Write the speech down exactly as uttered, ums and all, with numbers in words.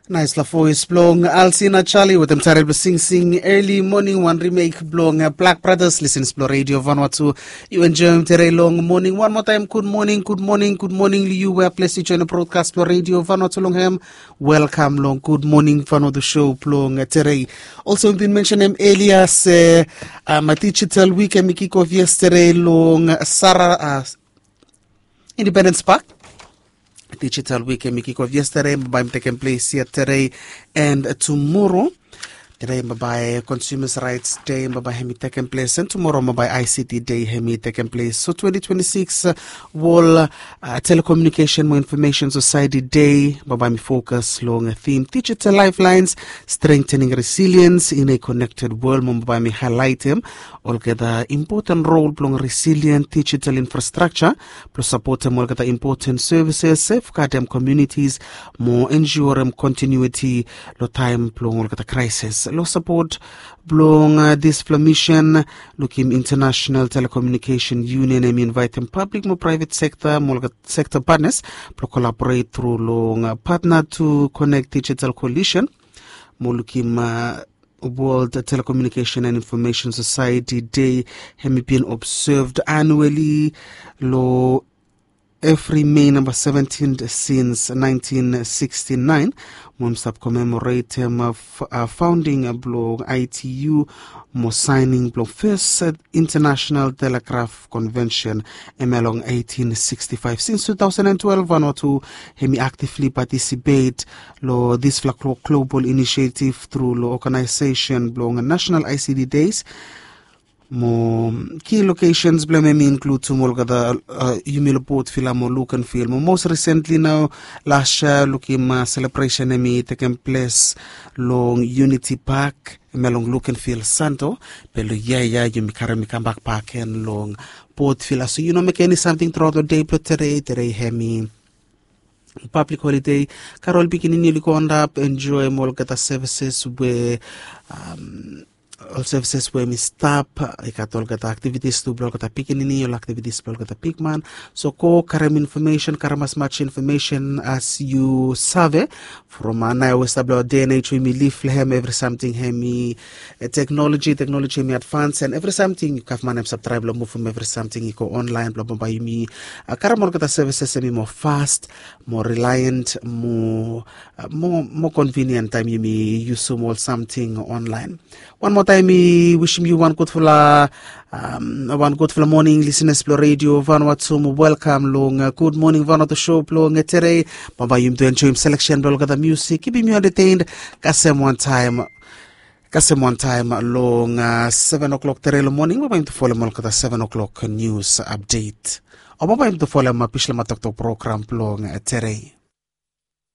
Nice la voice blong Alcina Charlie with them terrible sing sing early morning one remake blong uh, Black Brothers listen Explore Radio Vanuatu. You enjoy today long morning one more time. Good morning, good morning, good morning. You were placed to join the broadcast Explore Radio Vanuatu long ham. Welcome long. Good morning Vanuatu show blong today. Also been mentioned him Elias uh, um, a digital weekend we kick off yesterday long Sarah uh, Independence Park. Digital weekend kick off yesterday, by taking place here today and tomorrow. Today, by Consumers Rights Day, by Hemi taking place, and tomorrow, by I C T Day, Hemi taking place. So, twenty twenty-six, uh, World uh, Telecommunication More Information Society Day, by me focus long a theme, digital lifelines, strengthening resilience in a connected world. By me highlight him, all get the important role plong resilient digital infrastructure, plus support them all get the important services, safeguard them communities, more ensure them continuity, lo time plong all get the crisis. Law support blong uh, this mission looking International Telecommunication Union and inviting public more private sector more sector partners to collaborate through long uh, partner to connect digital coalition more looking uh, World Telecommunication and Information Society Day has been observed annually lo every May number seventeenth since nineteen sixty-nine. Mumstap commemorate him of uh, founding a blog I T U, mo signing blog first uh, International Telegraph Convention along eighteen sixty-five. Since two thousand twelve, Vanuatu hemi actively participate lo this global initiative through lo organization blog National I C D Days. Mo key locations blame me include tumolga the Humilo Port Film or look and film. Most recently now last year looking uh, celebration me taking place long Unity Park melong look and feel Santo pelo yeah yeah you me carry me come back park and long Port Villa. So you know make any something throughout the day but today today hemi public holiday Carol beginning you go on up enjoy more get the services where um all services where we stop I got all the activities to blog the pikinini all activities blog the pigman so ko karam information karam as much information as you survey from an I always about D N H we live him every something hemi technology technology me advance and every something you have man subscribe lo move from every something you go online blah blah by me karam all the services me more fast more reliant more uh, more more convenient time you me use some something online. One more time, I wish you one good for uh, um, one good for morning, listeners, Explore Radio, Vanuatu, welcome, long, uh, good morning, Vanuatu show, long, today, Baba, you to enjoy selection, blog the music, keeping you entertained, Kasem one time, Kasem one time, long, uh, seven o'clock, today morning, we're going to follow Molka, the seven o'clock news update. Or we're going to follow my Pishla Matok program, long, today.